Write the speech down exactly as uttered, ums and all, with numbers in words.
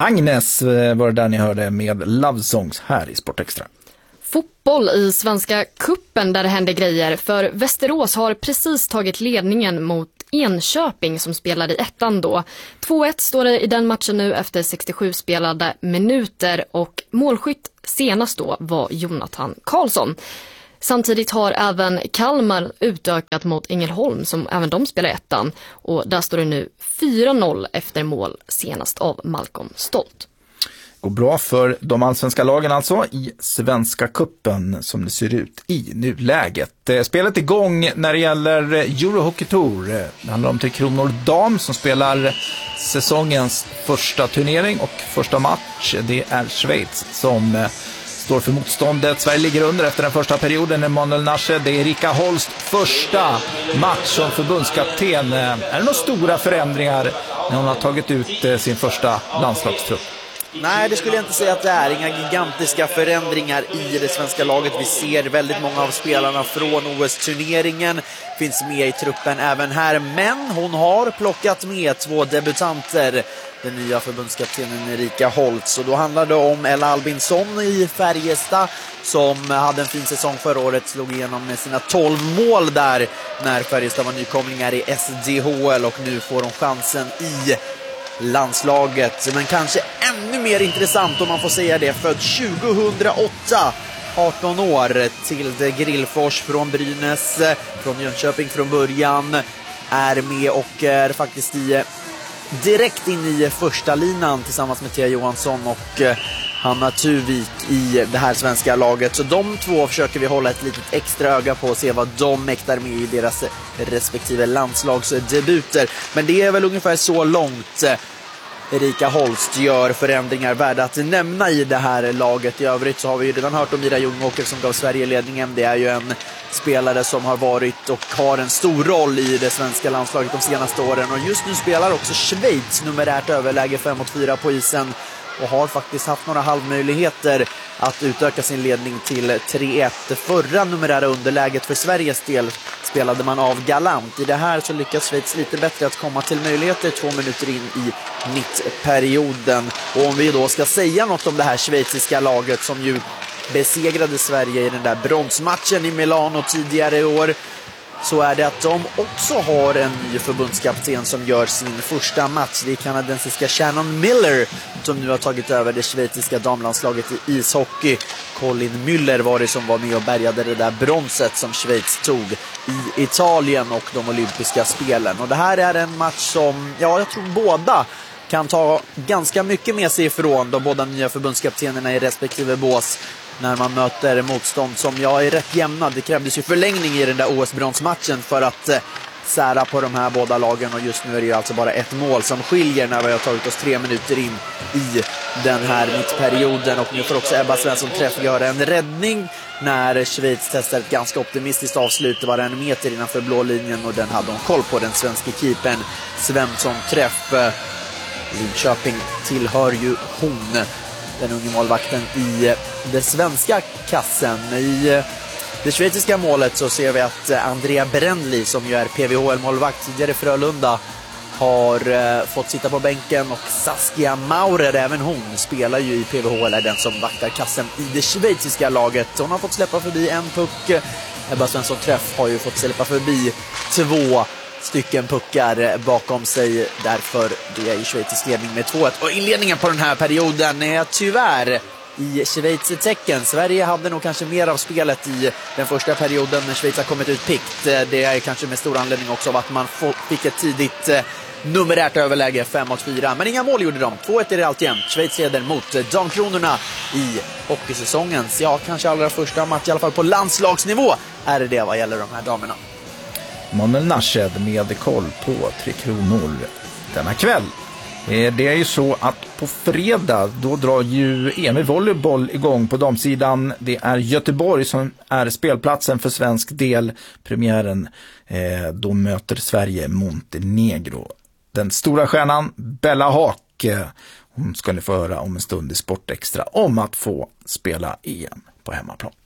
Agnes var det där ni hörde med Love Songs här i Sportextra. Fotboll i Svenska kuppen där det händer grejer, för Västerås har precis tagit ledningen mot Enköping som spelar i ettan då. två ett står det i den matchen nu efter sextiosju spelade minuter och målskytt senast då var Jonathan Karlsson. Samtidigt har även Kalmar utökat mot Ängelholm som även de spelar ettan, och där står det nu fyra noll efter mål senast av Malcolm Stolt. Går bra för de allsvenska lagen alltså i Svenska kuppen som det ser ut i nuläget. Spelet är igång när det gäller Eurohockey Tour. Det handlar om Tre Kronor Dam som spelar säsongens första turnering och första match. Det är Schweiz som står för motståndet. Sverige ligger under efter den första perioden. Emanuel Nashe, det är Erika Holst första match som förbundskapten. Är det några stora förändringar när hon har tagit ut sin första landslagstrupp? Nej, det skulle jag inte säga att det är. Inga gigantiska förändringar i det svenska laget. Vi ser väldigt många av spelarna från O S-turneringen finns med i truppen även här. Men hon har plockat med två debutanter. Den nya förbundskaptenen Erika Holtz. Och då handlar det om Ella Albinsson i Färjestad som hade en fin säsong förra året. Slog igenom med sina tolv mål där när Färjestad var nykomlingar i S D H L. Och nu får hon chansen i landslaget, men kanske ännu mer intressant om man får säga det, född tjugohundraåtta, arton år, Tilde Grillfors från Brynäs, från Jönköping från början, är med och är faktiskt i, direkt in i första linan tillsammans med Thea Johansson och Hanna Tuvik i det här svenska laget. Så de två försöker vi hålla ett litet extra öga på och se vad de mäktar med i deras respektive landslagsdebuter. Men det är väl ungefär så långt Erika Holst gör förändringar värda att nämna i det här laget. I övrigt så har vi ju redan hört om Mira Ljungåker som gav Sverige ledningen. Det är ju en spelare som har varit och har en stor roll i det svenska landslaget de senaste åren. Och just nu spelar också Schweiz numerärt överläge fem mot fyra på isen och har faktiskt haft några halvmöjligheter att utöka sin ledning till tre ett. Förra numerära underläget för Sveriges del spelade man av galant. I det här så lyckas Schweiz lite bättre att komma till möjligheter två minuter in i mittperioden. Och om vi då ska säga något om det här schweiziska laget som ju besegrade Sverige i den där bronsmatchen i Milano tidigare i år, så är det att de också har en ny förbundskapten som gör sin första match. Det är kanadensiska Shannon Miller som nu har tagit över det schweiziska damlandslaget i ishockey. Colin Müller var det som var med och bärgade det där bronset som Schweiz tog i Italien och de olympiska spelen. Och det här är en match som, ja, jag tror båda kan ta ganska mycket med sig ifrån de båda nya förbundskaptenerna i respektive bås när man möter motstånd som jag är rätt jämna. Det krävdes ju förlängning i den där O S-bronsmatchen för att eh, sära på de här båda lagen, och just nu är det ju alltså bara ett mål som skiljer när vi har tagit oss tre minuter in i den här mittperioden. Och nu får också Ebba Svensson träff göra en räddning när Schweiz testar ett ganska optimistiskt avslut. Det var en meter innanför blå linjen och den hade hon koll på, den svenska keepern Svensson träff. Linköping tillhör ju hon, den unge målvakten i den svenska kassen. I det schweiziska målet så ser vi att Andrea Brändli, som ju är P V H L-målvakt tidigare Frölunda, har fått sitta på bänken, och Saskia Maurer, även hon spelar ju i P V H L, är den som vaktar kassen i det schweiziska laget. Hon har fått släppa förbi en puck. Ebba Svensson träff har ju fått släppa förbi två stycken puckar bakom sig, därför det är ju Schweiz ledning med två ett. Och inledningen på den här perioden är tyvärr i Schweiz tecken. Sverige hade nog kanske mer av spelet i den första perioden, men Schweiz har kommit ut pikt. Det är kanske med stor anledning också av att man fick ett tidigt numerärt överläge fem mot fyra, men inga mål gjorde de. två ett är det alltid. Schweiz leder mot Damkronorna i hockeysäsongens, ja, kanske allra första match, i alla fall på landslagsnivå är det det vad gäller de här damerna. Manuel Nashed med koll på Tre Kronor denna kväll. Det är ju så att på fredag då drar ju E M i volleyboll igång på damsidan. Det är Göteborg som är spelplatsen för svensk del. Premiären, eh, då möter Sverige Montenegro. Den stora stjärnan Bella Haak, eh, hon ska ni få höra om en stund i Sportextra om att få spela E M på hemmaplan.